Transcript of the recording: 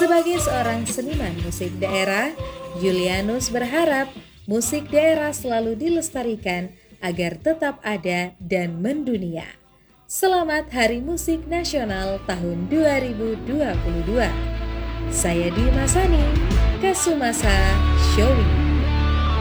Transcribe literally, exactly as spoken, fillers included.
Sebagai seorang seniman musik daerah, Julianus berharap musik daerah selalu dilestarikan agar tetap ada dan mendunia. Selamat Hari Musik Nasional tahun dua ribu dua puluh dua. Saya Dimas Sani, Kasumasa Showing.